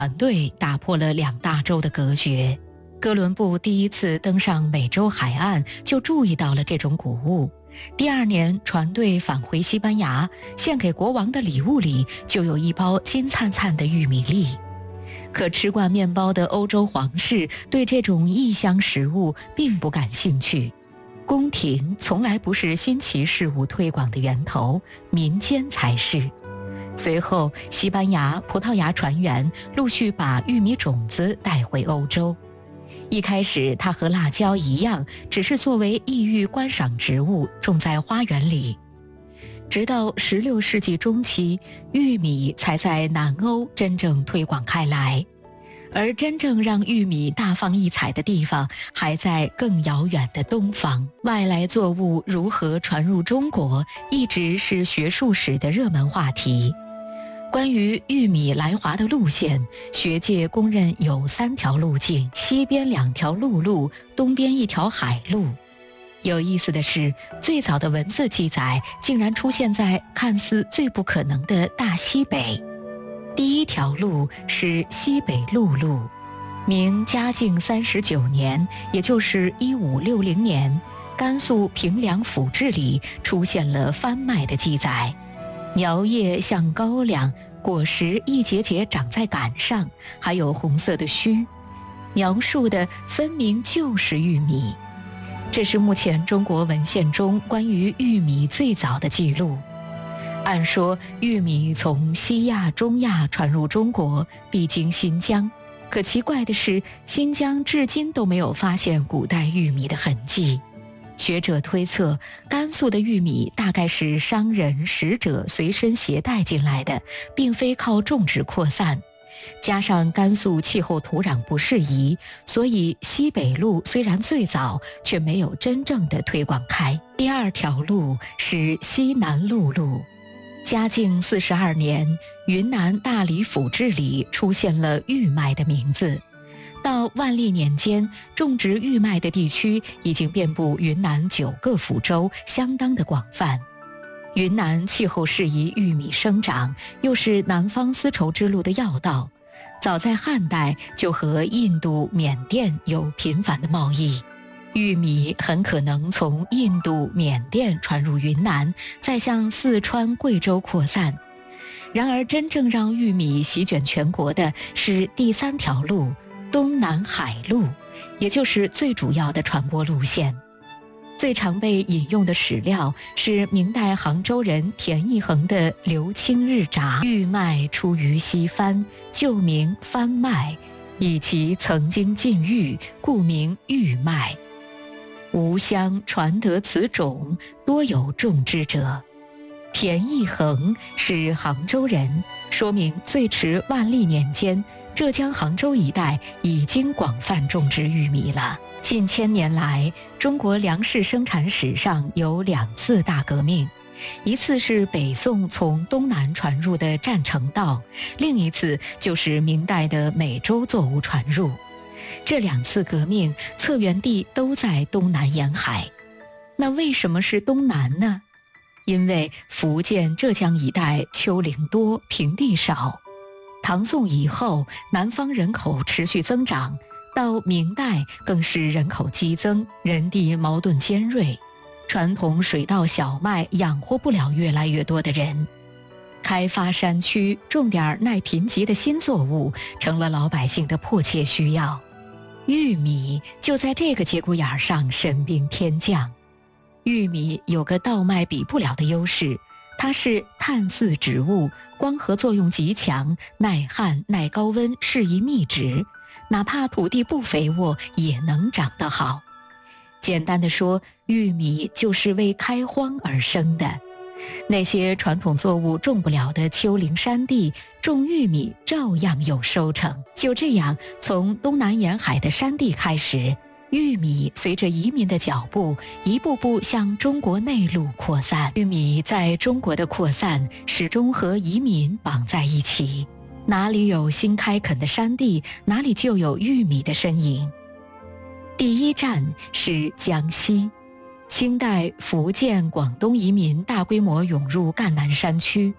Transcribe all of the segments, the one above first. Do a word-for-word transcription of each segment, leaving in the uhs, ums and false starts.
船队打破了两大洲的隔绝。哥伦布第一次登上美洲海岸就注意到了这种谷物。第二年船队返回西班牙，献给国王的礼物里就有一包金灿灿的玉米粒。可吃惯面包的欧洲皇室对这种异乡食物并不感兴趣。宫廷从来不是新奇事物推广的源头，民间才是。随后西班牙、葡萄牙船员陆续把玉米种子带回欧洲。一开始它和辣椒一样，只是作为异域观赏植物种在花园里。直到十六世纪中期，玉米才在南欧真正推广开来，而真正让玉米大放异彩的地方还在更遥远的东方。外来作物如何传入中国，一直是学术史的热门话题。关于玉米来华的路线，学界公认有三条路径：西边两条陆路，东边一条海路。有意思的是，最早的文字记载竟然出现在看似最不可能的大西北。第一条路是西北陆路，明嘉靖三十九年，也就是一五六零年，甘肃平凉府志里出现了番麦的记载。苗叶像高粱，果实一节节长在杆上，还有红色的须，描述的分明就是玉米。这是目前中国文献中关于玉米最早的记录。按说玉米从西亚、中亚传入中国，必经新疆，可奇怪的是，新疆至今都没有发现古代玉米的痕迹。学者推测，甘肃的玉米大概是商人、使者随身携带进来的，并非靠种植扩散。加上甘肃气候土壤不适宜，所以西北路虽然最早，却没有真正的推广开。第二条路是西南陆路。嘉靖四十二年，云南大理府志里出现了玉麦的名字。到万历年间，种植玉麦的地区已经遍布云南九个府州，相当的广泛。云南气候适宜玉米生长，又是南方丝绸之路的要道，早在汉代就和印度、缅甸有频繁的贸易。玉米很可能从印度、缅甸传入云南，再向四川、贵州扩散。然而真正让玉米席卷全国的是第三条路，东南海路，也就是最主要的传播路线。最常被引用的史料是明代杭州人田义衡的《刘清日札》，玉麦出于西番，旧名番麦，以其曾经禁玉，故名玉麦。吴乡传得此种，多有种之者。田义衡是杭州人，说明最迟万历年间，浙江杭州一带已经广泛种植玉米了。近千年来，中国粮食生产史上有两次大革命，一次是北宋从东南传入的占城稻，另一次就是明代的美洲作物传入。这两次革命策源地都在东南沿海。那为什么是东南呢？因为福建、浙江一带丘陵多，平地少。唐宋以后，南方人口持续增长，到明代更是人口激增，人地矛盾尖锐，传统水稻、小麦养活不了越来越多的人。开发山区，种点耐贫瘠的新作物，成了老百姓的迫切需要。玉米就在这个节骨眼上神兵天降。玉米有个稻麦比不了的优势，它是碳似植物，光合作用极强，耐旱、耐高温，适宜密植，哪怕土地不肥沃也能长得好。简单的说，玉米就是为开荒而生的。那些传统作物种不了的丘陵山地，种玉米照样有收成。就这样，从东南沿海的山地开始，玉米随着移民的脚步，一步步向中国内陆扩散。玉米在中国的扩散，始终和移民绑在一起。哪里有新开垦的山地，哪里就有玉米的身影。第一站是江西。清代福建、广东移民大规模涌入赣南山区，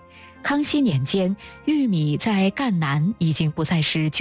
康熙年间，玉米在赣南已经不再是